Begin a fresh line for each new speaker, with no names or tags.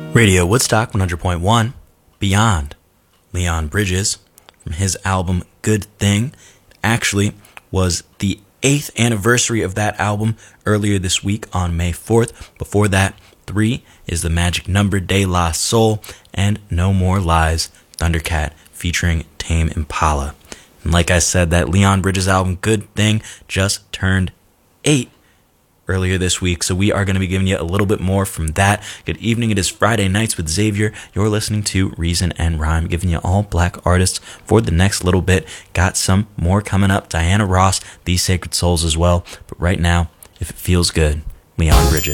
Radio Woodstock 100.1, Beyond, Leon Bridges, from his album Good Thing. Actually was the 8th anniversary of that album earlier this week on May 4th. Before that, 3 is the magic number De La Soul, and No More Lies, Thundercat featuring Tame Impala. And like I said, that Leon Bridges album Good Thing just turned 8 earlier this week, so we are going to be giving you a little bit more from that. Good evening, it is Friday Nights with Xavier. You're listening to Reason and Rhyme, giving you all black artists for the next little bit. Got some more coming up, Diana Ross, These Sacred Souls as well, but right now, if it feels good, Leon Bridges.